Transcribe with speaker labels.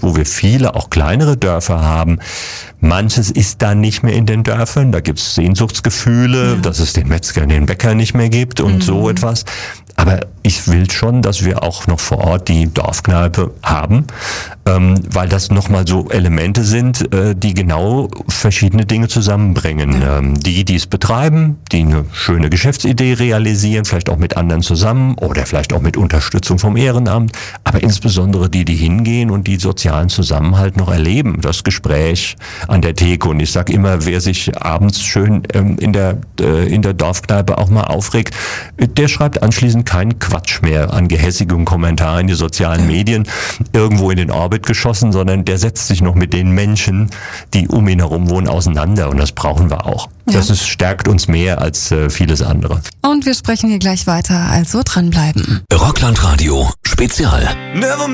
Speaker 1: jetzt, wo wir viele auch kleinere Dörfer haben, manches ist da nicht mehr in den Dörfern. Da gibt's Sehnsuchtsgefühle, dass es den Metzger, den Bäcker nicht mehr gibt und so etwas. Aber ich will schon, dass wir auch noch vor Ort die Dorfkneipe haben, weil das nochmal so Elemente sind, die genau verschiedene Dinge zusammenbringen. Die es betreiben, die eine schöne Geschäftsidee realisieren, vielleicht auch mit anderen zusammen oder vielleicht auch mit Unterstützung vom Ehrenamt, aber insbesondere die hingehen und die sozialen Zusammenhalt noch erleben. Das Gespräch an der Theke. Und ich sage immer, wer sich abends schön in der Dorfkneipe auch mal aufregt, der schreibt anschließend keinen Quatsch mehr an gehässigen Kommentaren in die sozialen Medien irgendwo in den Orbit geschossen, sondern der setzt sich noch mit den Menschen, die um ihn herum wohnen, auseinander. Und das brauchen wir auch. Ja. Das stärkt uns mehr als vieles andere.
Speaker 2: Und wir sprechen hier gleich weiter, also dranbleiben.
Speaker 3: Rockland Radio Spezial.